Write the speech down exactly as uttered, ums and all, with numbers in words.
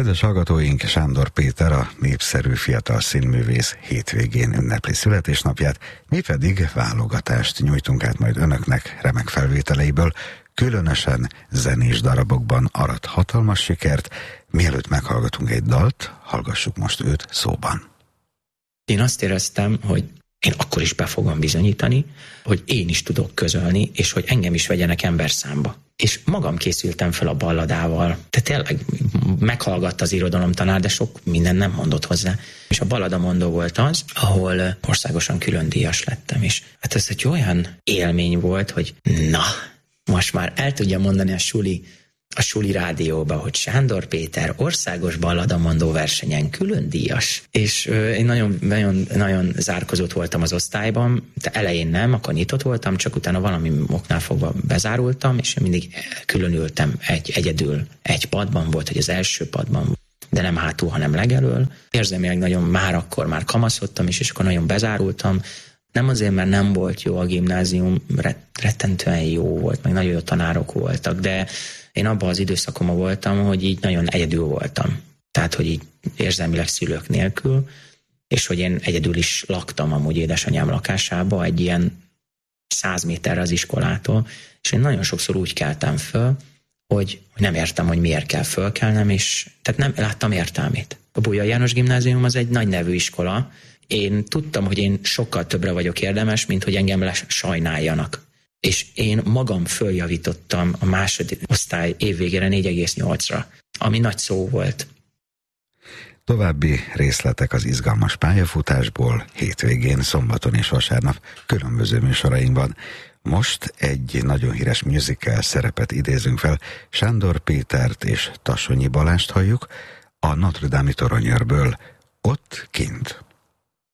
Kedves hallgatóink, Sándor Péter, a népszerű fiatal színművész hétvégén ünnepli születésnapját, mi pedig válogatást nyújtunk át majd önöknek remek felvételeiből, különösen zenés darabokban arat hatalmas sikert. Mielőtt meghallgatunk egy dalt, hallgassuk most őt szóban. Én azt éreztem, hogy én akkor is be fogom bizonyítani, hogy én is tudok közölni, és hogy engem is vegyenek emberszámba. És magam készültem fel a balladával. Tehát tényleg meghallgatta az irodalomtanár, de sok minden nem mondott hozzá. És a balladamondó volt az, ahol országosan külön díjas lettem. És hát ez egy olyan élmény volt, hogy na, most már el tudja mondani a suli, a suli rádióba, hogy Sándor Péter országos balladamondó versenyen külön díjas. És ö, én nagyon, nagyon, nagyon zárkozott voltam az osztályban, de elején nem, akkor nyitott voltam, csak utána valami oknál fogva bezárultam, és én mindig különültem egy, egyedül. Egy padban volt, hogy az első padban, de nem hátul, hanem legelől. Érzelmileg nagyon már akkor már kamaszodtam is, és akkor nagyon bezárultam. Nem azért, mert nem volt jó a gimnázium, rettentően jó volt, meg nagyon jó tanárok voltak, de én abban az időszakomban voltam, hogy így nagyon egyedül voltam. Tehát, hogy így érzelmileg szülők nélkül, és hogy én egyedül is laktam amúgy édesanyám lakásába, egy ilyen száz méterre az iskolától, és én nagyon sokszor úgy keltem föl, hogy nem értem, hogy miért kell fölkelnem, és tehát nem láttam értelmét. A Bolyai János Gimnázium az egy nagy nevű iskola. Én tudtam, hogy én sokkal többre vagyok érdemes, mint hogy engem lesajnáljanak. És én magam följavítottam a második osztály évvégére négy egész nyolcra, ami nagy szó volt. További részletek az izgalmas pályafutásból hétvégén, szombaton és vasárnap különböző műsorainkban. Most egy nagyon híres musical szerepet idézünk fel, Sándor Pétert és Tassonyi Balást halljuk a Notre Dame-i toronyőrből, Ott kint.